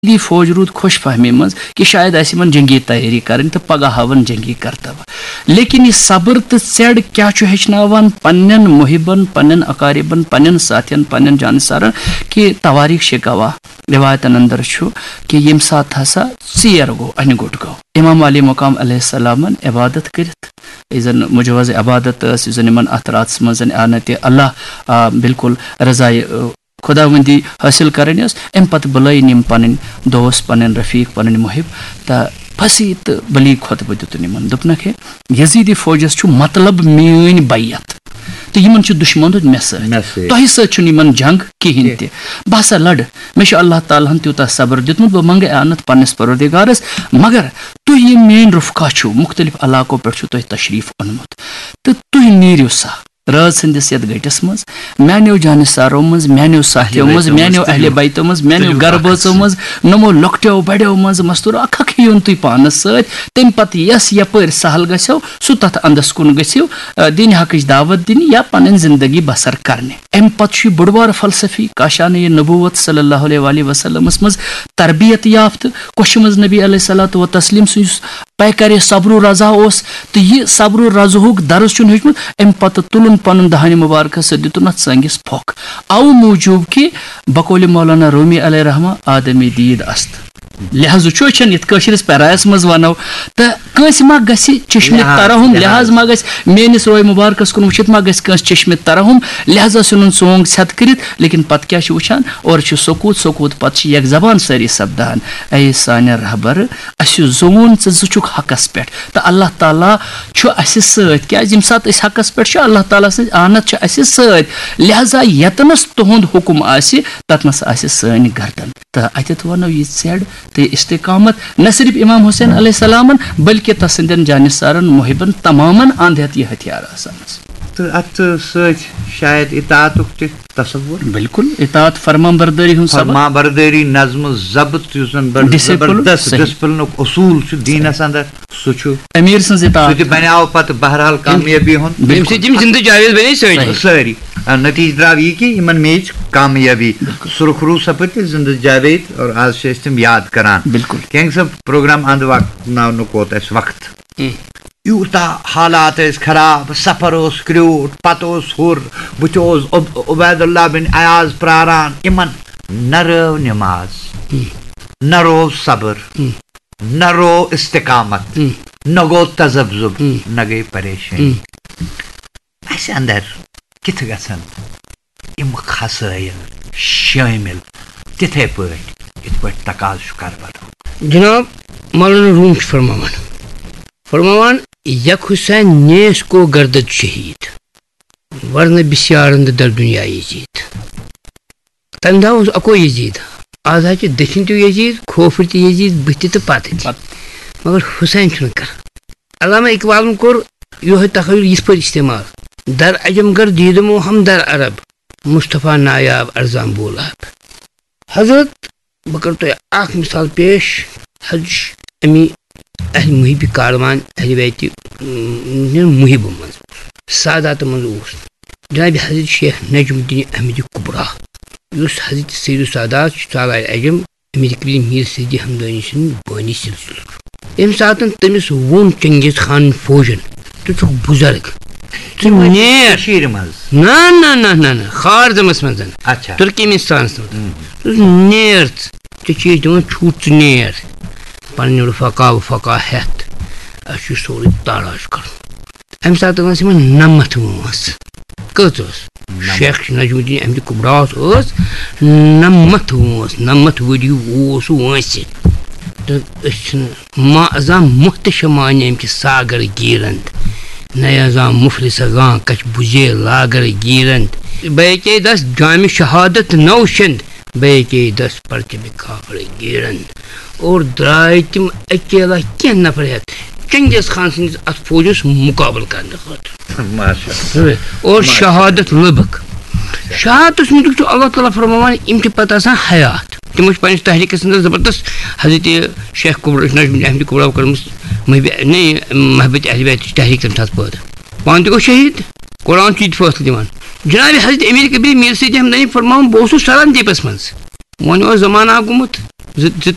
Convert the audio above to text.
یزیدی فوج رود خوش فہمی مز کہ شاید آسہِ یمن جنگی تیاری کرن تو پگہ ہاون جنگی کرتب لیکن یہ صبر تو ژیڑ کیا چھُ ہیٚچھناوان پننٮ۪ن محبن پننٮ۪ن اقاربن پننٮ۪ن ساتھین پننٮ۪ن جانسارن کہ تواریخ چھِ گواہ روایتن اندر چھُ کہ ییٚمہِ ساتہٕ ہسا ژیر گوٚو انہِ گوٚٹ گوٚو امام علی مقام علیہ السلامن عبادت کرتھ یُس زن مجوز عبادت ٲس یُس زن یمن اتھ راتس منٛز آنتہِ اللہ بالکل رضایہِ خدا وندی حٲصِل کرٕنۍ ٲس امہِ پتہٕ بُلٲیِن یِم پنٕنۍ دوست پنٕنۍ رفیق پنٕنۍ محب تہٕ پھسی تہٕ بلی خۄطبہٕ دِتُن یِمن دوٚپنکھ ہے یزیدی فوجس چھُ مطلب میٲنۍ بیعت تہٕ یِمن چھُ دُشمن روٗد مےٚ سۭتۍ تۄہہِ سۭتۍ چھُنہٕ یِمن جنگ کِہینۍ تہِ بہٕ ہسا لڑٕ مےٚ چھُ اللہ تعالیٰ ہن تیوٗتاہ صبر دیُتمُت بہٕ منگہٕ اعنت پننِس پروردگارس مگر تُہۍ یِم میٲنۍ رُفقا چھِو مختلف علاقو پٮ۪ٹھ چھُو تۄہہِ تشریٖف اوٚنمُت تہٕ تُہۍ نیٖرِو سا رٲژ سٕنٛدِس یتھ گٔٹِس منٛز میانیو جانِسارو منٛز میانیو ساتھیو منٛز میانیو اہلِ بیتو منٛز میانیو گرٕ بٲژو منٛز نوٚمو لۄکٹیو بڑیو منٛز مستوٗر اکھ اکھ یِیُن تُہۍ پانس سۭتۍ تمہِ پتہٕ یس یپٲرۍ سہل گژھیو سُہ تتھ انٛدس کُن گٔژھِو دِنہِ حقٕچ دعوت دِنہِ یا پنٕنۍ زندگی بسر کرنہِ امہِ پتہٕ چھُ یہِ بوٚڑ بارٕ فلسفی کاشانہ نبوت صلی اللہ علیہ وسلمس منٛز تربیت یافتہٕ کوٚشہِ منٛز نبی علیہ صلاتُ وتسلیٖم سُنٛد یُس پیکرِ صبر و رضا اوس تہٕ یہِ صبر و رضاہُک درس چھُنہٕ ہیوٚچھمُت امہِ پتہٕ تُلُن پنُن دہانہِ مبارکس سۭتۍ دِتُن اتھ سنگس پھۄکھ اوٕ موٗجوٗب کہِ بقولِ مولانا رومی علیہ رحمٰ آدمی دیٖد است لہذا چھُ یتھ کٲشرِس پیرایس منٛز ونو تہٕ کٲنٛسہِ ما گژھِ چشمہِ ترہُم لحاظ ما گژھِ میٲنِس روے مبارکس کُن وٕچھِتھ ما گژھِ کٲنٛسہِ چشمہِ ترہُم لہذا ژھٕنُن ژونٛگ ژھٮ۪تہٕ کٔرِتھ لیکن پتہٕ کیاہ چھُ وٕچھان اورٕ چھُ سکوٗت پتہٕ چھِ یک زبان سٲری سپدان اے سانہِ رہبر اسہِ زوٗن ژٕ زٕ چھُکھ حقس پٮ۪ٹھ تہٕ اللہ تعالیٰ چھُ اسہِ سۭتۍ کیازِ ییٚمہِ ساتہٕ أسۍ حقس پٮ۪ٹھ چھِ اللہ تعالیٰ سٕنٛز آنت چھِ اسہِ سۭتۍ لہذا یتنس تُہُنٛد حُکم آسہِ تتنس آسہِ سٲنۍ گردن تہٕ اتٮ۪تھ ونو یہِ ژیڑ تہٕ استقامت نہ صرف امام حسین علیہ السلامن بلکہ تسندین جانسارن محبن تمامن اند ہیتھ یہ ہتھیار آسان تو ات ست شاید اطاعتک تہ تصور بالکل اطاعت فرمان برداری ہند فرمان برداری نظم ضبط یُس زن زبردست ڈسپلنک اصول چھُ دیٖنس اندر سُہ چھُ امیر سٕنٛز اطاعت سُہ تہِ بنیٛاو پتہٕ بہرحال کامیٲبی ہُنٛد سٲری نتیجہ درٛاو یہِ کہِ یِمن میٖج کامیٲبی سُرخ روٗ سپٕدۍ تہِ زندٕ جاوید اور آز چھِ أسۍ تِم یاد کران بالکل کینٛگ صٲب پروگرام انٛد واتناونُک ووت اَسہِ وقت یوٗتاہ حالات ٲسۍ خراب سفر اوس کرٛیوٗٹھ پتہٕ اوس ہُر بٕتھِ اوس عبید اللہ بن ایاز پراران یِمن نہ رٲو نٮ۪ماز نہ روو صبر نہ روو استقامت نہ گوٚو تذبذب نہ گٔے پریشٲنی اَسہِ اندر کِتھ گژھن یِم خسٲیِل شٲمِل تِتھے پٲٹھۍ یِتھ پٲٹھۍ تقاضہٕ چھُ کربلا جناب مولانا روم چھُ فرماوان یک حسین نیس کو گردد شہید ورنہ بسیارند در دنیا یزید تمہِ دۄہ اوس اکوے یزید آز حظ چھِ دٔچھِنۍ تہِ یزید کھوفر تہِ یزید بٕتھِ تہٕ پتہٕ تہِ مگر حسین چھُنہٕ کران علامہ اقبالن کوٚر یِہوے تخیل یِتھ پٲٹھۍ استعمال در عجم گر دیدمو ہم در عرب مصطفیٰ نایاب ارزام بولاب حضرت بہٕ کرٕ تۄہہِ اکھ مثال پیش حض امی اہل محبی کاروان اہل بیتِ محبو منٛز ساداتو منٛز اوس جناب حضرت شیخ نجم الدین احمد کبرا یُس حضرت سید سادات چھُ سالار اعظم امیر کبیر میر سیدی ہمدانی سُنٛد بٲنی سلسلہٕ چھُ ییٚمہِ ساتہٕ تٔمِس ووٚن چنگیز خان فوجن ژٕ چھُکھ بُزرگ ژٕ نیر نہ خارزمس منٛز ترکیمستانس منٛز نیر ژےٚ چھِ أسۍ دِوان چھُٹ ژٕ نیر پنٕنۍ رفقا وفقا ہٮ۪تھ اَسہِ چھُ سورُے تاراج کَرُن اَمہِ ساتہٕ ٲس یِمن نمتھ وٲنٛس کٔژ ٲس شیخ نجم الدین احمد کبراہس ٲس نمتھ وٲنٛس نمتھ ؤری اوس سُہ وٲنٛسہِ تہٕ أسۍ چھِنہٕ ما ازام محتشمانہِ اَمہِ کہِ ساگر گیٖرند نیا مفلس گاں کچھ بجے لاگر گیرند بیچے دس جامع شہادت نوشند بیچے دس پرچم کافر گیرند اور درائے تم اکیلا کینٛہہ نفر ہٮ۪تھ چنگیز خان سٕنٛدِس اتھ فوجس مقابل کرنہٕ خٲطرٕ اور شہادت لبکھ شہادتس متعلق چھُ اللہ تعالیٰ فرماوان یِم چھِ پتہٕ آسان حیات تِمو چھِ پننِس تحریٖکس اندر زبردست حضرت شیخ نجم احمد کبرا کٔرمٕژ محبت اہل بیتٕچ تحریٖک تمہِ ساتہٕ پٲدٕ پانہٕ تہِ گوٚو شہیٖد قرآن چھُ یہِ تہِ فٲصلہٕ دِوان جناب حضرت امیر کبیر میر سیدی ہمدانی فرماوان بہٕ اوسُس سرن دیپس منٛز وۄنۍ اوس زمانہ گوٚمُت زٕ